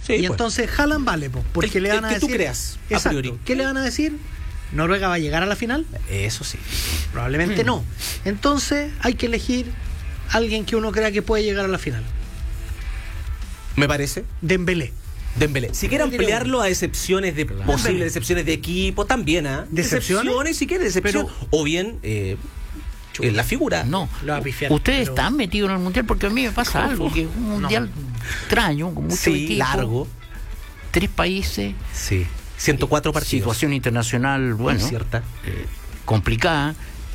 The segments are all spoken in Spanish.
Sí, y pues. entonces Haaland vale, porque le van a que decir... tú creas, a Exacto. priori. ¿Qué le van a decir? ¿Noruega va a llegar a la final? Eso sí. Probablemente no. Entonces hay que elegir a alguien que uno crea que puede llegar a la final. Me parece. Dembélé. Dembélé. Si quieren ampliarlo a excepciones de posibles decepciones de equipo, también, ¿ah? ¿Decepciones? Si quieren, decepción. O bien, la figura. No, Lo va a pifiar, ustedes pero- están metidos en el mundial porque a mí me pasa algo, que es un mundial extraño, con mucho Sí, equipo, largo. 3 países, Sí. 104 partidos. situación internacional, bueno, Cierta. complicada.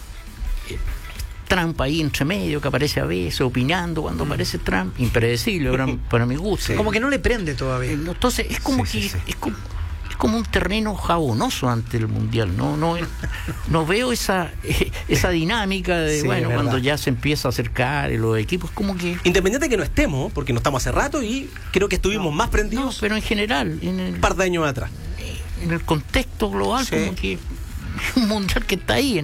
Trump ahí entre medio, que aparece a veces, opinando cuando aparece Trump, impredecible para mi gusto. Sí. Como que no le prende todavía. Entonces es como Sí, que sí, sí. es como un terreno jabonoso ante el mundial. No veo esa dinámica de Sí, bueno, es verdad. cuando ya se empieza a acercar los equipos, como que Independiente de que no estemos, porque no estamos hace rato y creo que estuvimos más no, prendidos pero en general, un par de años atrás. en el contexto global, Sí. como que un mundial que está ahí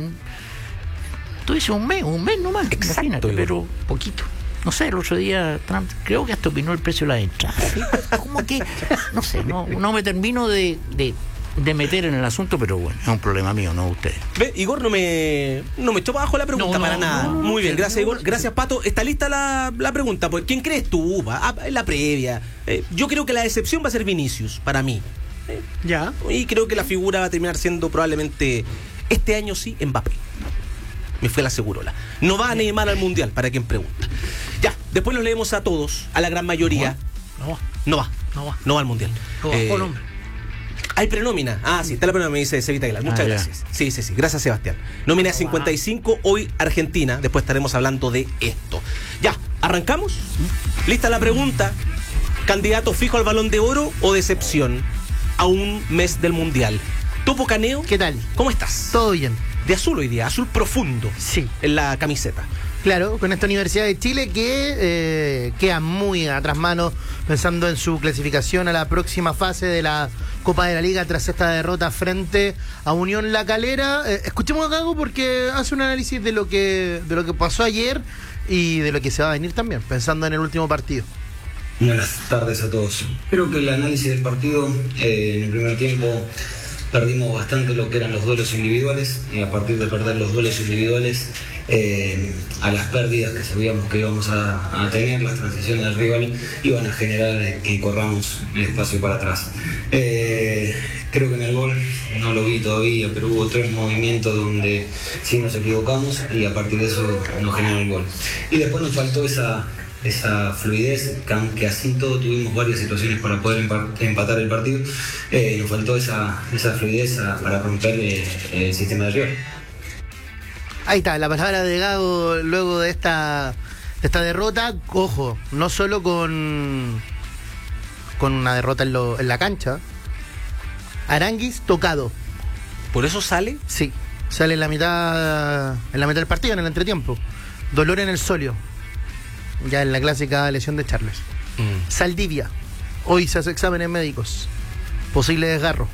tú dices un mes nomás, Exacto, imagínate, Igor. pero poquito. No sé, el otro día Trump creo que hasta opinó el precio de la entrada. ¿Sí? Como que, no sé, no me termino de meter en el asunto, pero bueno, es un problema mío, no de ustedes. Ve, Igor no me echó para abajo la pregunta No, para nada. no, Muy bien, gracias no. Igor. Gracias Pato. Está lista la pregunta. Pues, ¿quién crees tú? La previa. Yo creo que la decepción va a ser Vinicius, para mí. Ya. Y creo que la figura va a terminar siendo probablemente este año sí Mbappé. Me fue la segurola. No va a Neymar al Mundial, para quien pregunta. Ya, después los leemos a todos, a la gran mayoría. No va. No va al Mundial. No va. Colombia. Hay prenómina. Sí, está la prenómina, me dice Sevita Aguilar. Muchas ya. gracias. Sí. Gracias, Sebastián. Nómina 55, hoy Argentina. Después estaremos hablando de esto. Ya, ¿arrancamos? ¿Lista la pregunta? ¿Candidato fijo al Balón de Oro o decepción a un mes del Mundial? Topo Caneo, ¿Qué tal? ¿cómo estás? Todo bien. De azul hoy día, azul profundo. Sí. En la camiseta. Claro, con esta Universidad de Chile que queda muy a mano pensando en su clasificación a la próxima fase de la Copa de la Liga tras esta derrota frente a Unión La Calera. Escuchemos a Gago porque hace un análisis de lo que pasó ayer y de lo que se va a venir también, pensando en el último partido. Buenas tardes a todos. Creo que el análisis del partido, en el primer tiempo perdimos bastante lo que eran los duelos individuales, y a partir de perder los duelos individuales, a las pérdidas que sabíamos que íbamos a tener, las transiciones del rival iban a generar que corramos el espacio para atrás. Creo que en el gol no lo vi todavía, pero hubo 3 movimientos donde sí nos equivocamos y a partir de eso nos generó el gol. Y después nos faltó esa fluidez, que aunque así todo tuvimos varias situaciones para poder empatar el partido, nos faltó esa fluidez para romper el sistema de rival. Ahí está, la palabra de Gago luego de esta derrota. Ojo, no solo con una derrota en la cancha. Aranguis tocado. ¿Por eso sale? Sí, sale en la mitad del partido, en el entretiempo. Dolor en el sóleo. Ya en la clásica lesión de Charles. Saldivia. Hoy se hace exámenes médicos. Posible desgarro.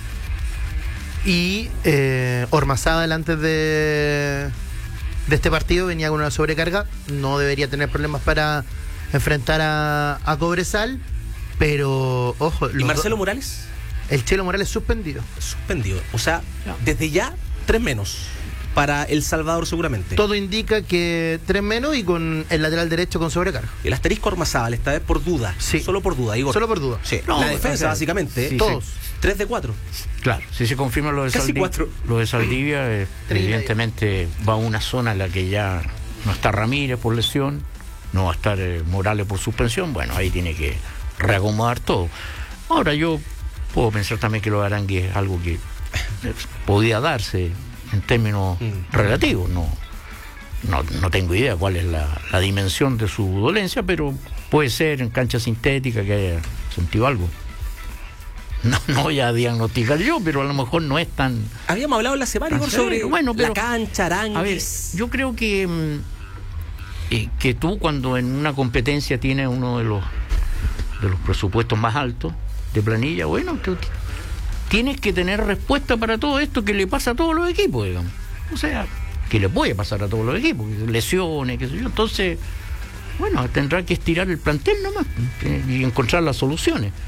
Y Ormazábal antes de este partido venía con una sobrecarga. No debería tener problemas para enfrentar a Cobresal. Pero, ojo. ¿Y Marcelo Morales? El Chelo Morales suspendido. Suspendido. O sea, desde ya, 3 menos. Para El Salvador seguramente. Todo indica que 3 menos y con el lateral derecho con sobrecarga. El asterisco Ormazábal esta vez por duda. Sí. Solo por duda, Igor. Solo por duda. Sí. No, la defensa, o sea, básicamente. sí, todos. 3 de 4. Claro, si se confirma lo de Casi Saldivia, 4. lo de Saldivia evidentemente va a una zona en la que ya no está Ramírez por lesión, no va a estar Morales por suspensión. Bueno, ahí tiene que reacomodar todo. Ahora yo puedo pensar también que lo de Arangui es algo que podía darse en términos relativos. No tengo idea cuál es la dimensión de su dolencia, pero puede ser en cancha sintética que haya sentido algo. No voy a diagnosticar yo, pero a lo mejor no es tan... Habíamos hablado en la semana, Igor, sobre Bueno, pero, la cancha, Aranguis. a ver, yo creo que tú cuando en una competencia tienes uno de los presupuestos más altos de planilla, bueno, tienes que tener respuesta para todo esto que le pasa a todos los equipos, digamos. O sea, que le puede pasar a todos los equipos, lesiones, qué sé yo. Entonces, bueno, tendrá que estirar el plantel nomás y encontrar las soluciones.